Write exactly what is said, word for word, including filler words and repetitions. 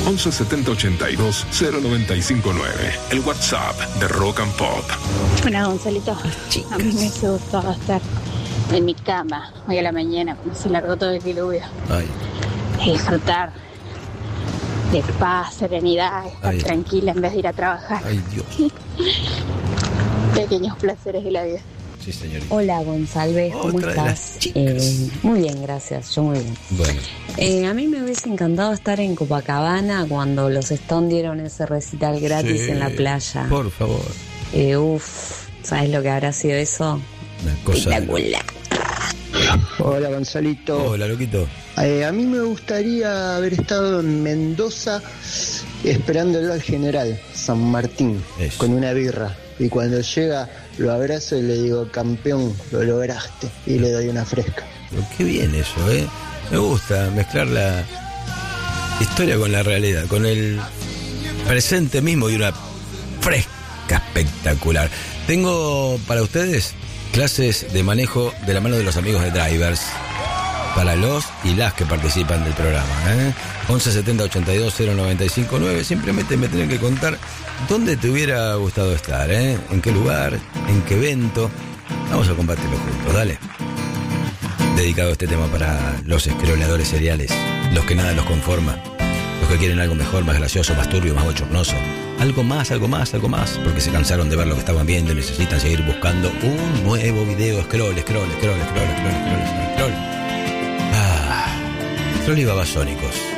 once setenta ochenta y dos cero noventa y cinco nueve. El WhatsApp de Rock and Pop. Hola, Gonzalito. A mí me hubiese gustado estar en mi cama hoy a la mañana cuando se largó todo el diluvio. Ay. Y disfrutar de paz, serenidad, estar Ay. tranquila en vez de ir a trabajar. Ay, Dios. Pequeños placeres de la vida. Sí, señorita. Hola, González, ¿cómo Otra de las estás? chicas. Eh, muy bien, gracias, yo muy bien. Bueno. Eh, a mí me hubiese encantado estar en Copacabana cuando los Stones dieron ese recital gratis Sí, en la playa. Por favor. Eh, uf, ¿sabes lo que habrá sido eso? Una cosa. Espectacular. Hola, Gonzalito. Hola, loquito. Eh, a mí me gustaría haber estado en Mendoza esperándolo al general San Martín Eso. con una birra. Y cuando llega lo abrazo y le digo, campeón, lo lograste. Y le doy una fresca. Pero qué bien eso, ¿eh? Me gusta mezclar la historia con la realidad, con el presente mismo y una fresca espectacular. Tengo para ustedes clases de manejo de la mano de los amigos de Drivers. Para los y las que participan del programa, ¿eh? once setenta ochenta y dos cero noventa y cinco nueve. Simplemente me tienen que contar dónde te hubiera gustado estar, ¿eh? En qué lugar, en qué evento. Vamos a compartirlo juntos, dale. Dedicado este tema para los escroleadores seriales, los que nada los conforma, los que quieren algo mejor, más gracioso, más turbio, más bochornoso. Algo más, algo más, algo más, porque se cansaron de ver lo que estaban viendo y necesitan seguir buscando un nuevo video. Scroll, scroll, scroll, scroll, scroll, scroll, scroll, scroll. Ah, Scroll y Babasónicos.